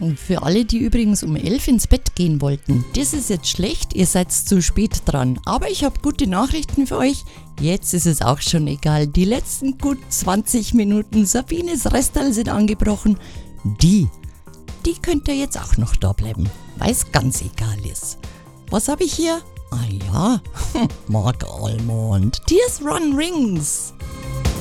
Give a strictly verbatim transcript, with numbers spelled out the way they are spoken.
Und für alle, die übrigens um elf ins Bett gehen wollten, das ist jetzt schlecht, ihr seid zu spät dran. Aber ich habe gute Nachrichten für euch. Jetzt ist es auch schon egal. Die letzten gut zwanzig Minuten Sabines Restal sind angebrochen. Die, die könnt ihr jetzt auch noch da bleiben, weil es ganz egal ist. Was habe ich hier? Ah ja, Mark Almond, Tears Run Rings.